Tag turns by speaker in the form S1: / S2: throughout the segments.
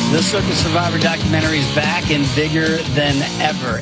S1: The Circa Survivor documentary is back and bigger than ever.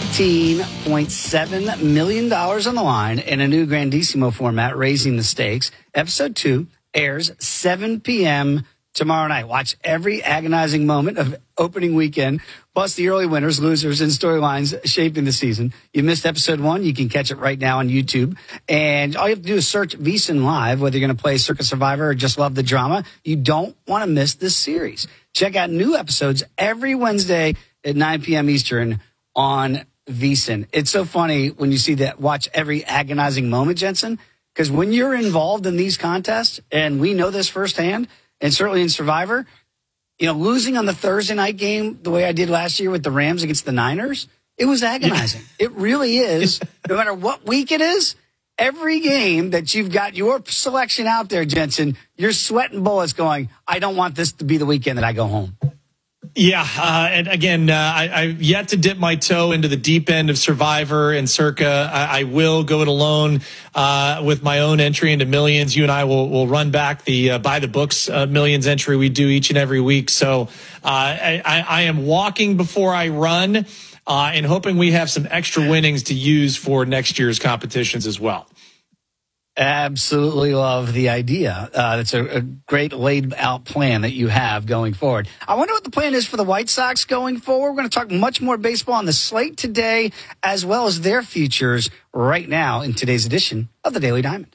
S1: $18.7 million on the line in a new Grandissimo format, Raising the Stakes. Episode 2 airs 7 p.m. tomorrow night. Watch every agonizing moment of opening weekend, plus the early winners, losers, and storylines shaping the season. You missed episode 1, you can catch it right now on YouTube. And all you have to do is search VSiN Live, whether you're going to play Circa Survivor or just love the drama. You don't want to miss this series. Check out new episodes every Wednesday at 9 p.m. Eastern on VSiN. It's so funny when you see that, watch every agonizing moment, Jensen, because when you're involved in these contests, and we know this firsthand, and certainly in Survivor, you know, losing on the Thursday night game the way I did last year with the Rams against the Niners, it was agonizing. Yeah. It really is. No matter what week it is, every game that you've got your selection out there, Jensen, you're sweating bullets going, I don't want this to be the weekend that I go home.
S2: Yeah, and again, I've yet to dip my toe into the deep end of Survivor and Circa. I will go it alone with my own entry into Millions. You and I will run back the by the books Millions entry we do each and every week. So I am walking before I run and hoping we have some extra winnings to use for next year's competitions as well.
S1: Absolutely love the idea. It's a great laid out plan that you have going forward. I wonder what the plan is for the White Sox going forward. We're going to talk much more baseball on the slate today, as well as their futures right now in today's edition of the Daily Diamond.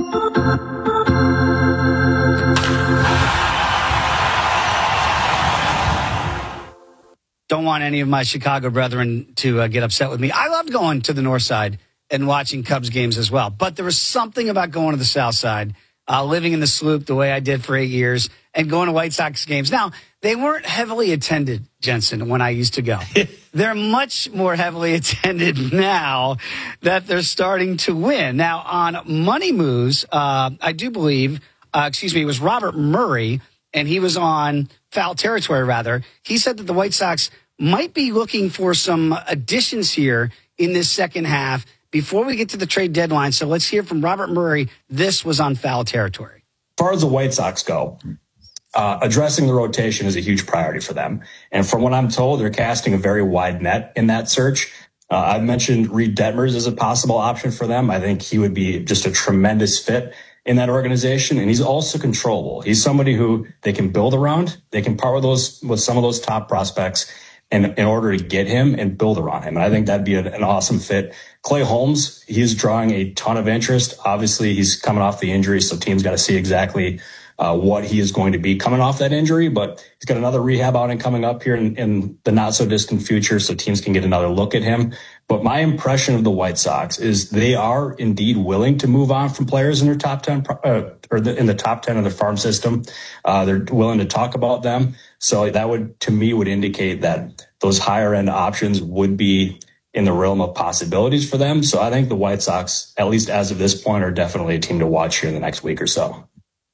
S1: Don't want any of my Chicago brethren to get upset with me. I loved going to the north side and watching Cubs games as well. But there was something about going to the south side, living in the Sloop the way I did for 8 years, and going to White Sox games. Now, they weren't heavily attended, Jensen, when I used to go. They're much more heavily attended now that they're starting to win. Now, on Money Moves, I do believe, it was Robert Murray, and he was on Foul Territory, rather. He said that the White Sox might be looking for some additions here in this second half before we get to the trade deadline. So let's hear from Robert Murray. This was on Foul Territory.
S3: As far as the White Sox go, addressing the rotation is a huge priority for them. And from what I'm told, they're casting a very wide net in that search. I've mentioned Reed Detmers as a possible option for them. I think he would be just a tremendous fit in that organization. And he's also controllable. He's somebody who they can build around. They can partner with some of those top prospects in order to get him and build around him. And I think that'd be an awesome fit. Clay Holmes, he's drawing a ton of interest. Obviously, he's coming off the injury, so teams got to see exactly what he is going to be coming off that injury. But he's got another rehab outing coming up here in the not-so-distant future, so teams can get another look at him. But my impression of the White Sox is they are indeed willing to move on from players in their top 10 in the top 10 of the farm system. They're willing to talk about them. So that would indicate that those higher end options would be in the realm of possibilities for them. So I think the White Sox, at least as of this point, are definitely a team to watch here in the next week or so.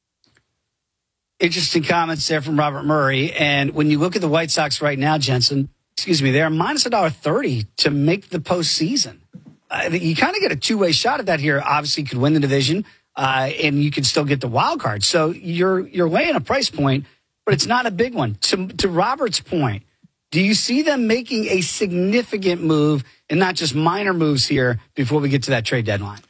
S1: Interesting comments there from Robert Murray. And when you look at the White Sox right now, Jensen, they're minus $1.30 to make the postseason. You kind of get a two-way shot at that here. Obviously, you could win the division, and you could still get the wild card. So you're laying a price point, but it's not a big one. To Robert's point, do you see them making a significant move and not just minor moves here before we get to that trade deadline?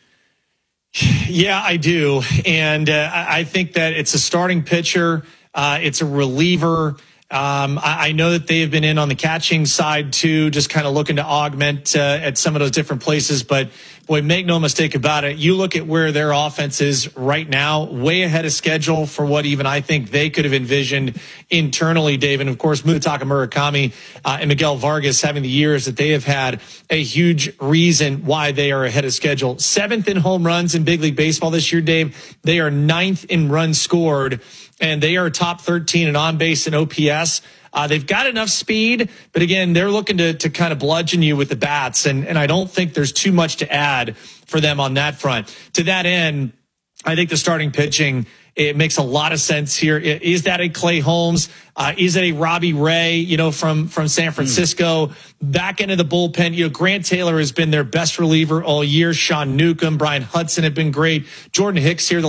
S2: Yeah, I do. And I think that it's a starting pitcher. It's a reliever. I know that they have been in on the catching side too, just kind of looking to augment at some of those different places. But boy, make no mistake about it. You look at where their offense is right now, way ahead of schedule for what even I think they could have envisioned internally, Dave. And of course, Munetaka Murakami and Miguel Vargas having the years that they have had, a huge reason why they are ahead of schedule. 7th in home runs in Big League Baseball this year, Dave. They are 9th in runs scored, and they are top 13 in on base and OPS. They've got enough speed, but again, they're looking to kind of bludgeon you with the bats. And I don't think there's too much to add for them on that front. To that end, I think the starting pitching, it makes a lot of sense here. Is that a Clay Holmes? Is it a Robbie Ray, from San Francisco? Back into the bullpen, Grant Taylor has been their best reliever all year. Sean Newcomb, Brian Hudson have been great. Jordan Hicks here, the